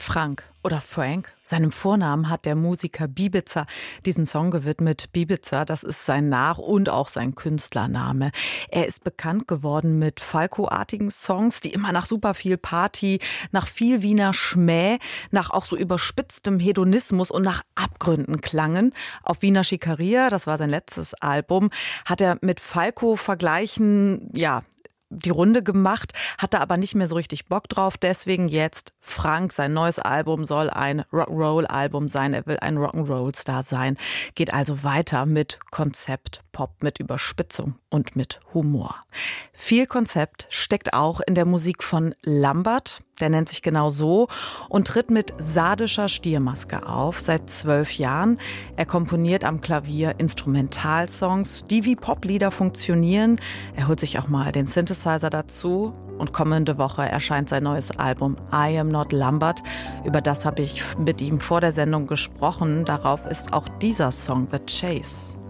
Frank oder Frank, seinem Vornamen hat der Musiker Bibiza diesen Song gewidmet. Bibiza, das ist sein Nach- und auch sein Künstlername. Er ist bekannt geworden mit Falco-artigen Songs, die immer nach super viel Party, nach viel Wiener Schmäh, nach auch so überspitztem Hedonismus und nach Abgründen klangen. Auf Wiener Schikaria, das war sein letztes Album, hat er mit Falco-Vergleichen, die Runde gemacht, hatte aber nicht mehr so richtig Bock drauf. Deswegen jetzt Frank, sein neues Album soll ein Rock'n'Roll-Album sein. Er will ein Rock'n'Roll-Star sein. Geht also weiter mit Konzept, Pop, mit Überspitzung und mit Humor. Viel Konzept steckt auch in der Musik von Lambert. Der nennt sich genau so und tritt mit sardischer Stiermaske auf seit 12 Jahren. Er komponiert am Klavier Instrumentalsongs, die wie Poplieder funktionieren. Er holt sich auch mal den Synthesizer dazu. Und kommende Woche erscheint sein neues Album I Am Not Lambert. Über das habe ich mit ihm vor der Sendung gesprochen. Darauf ist auch dieser Song The Chase.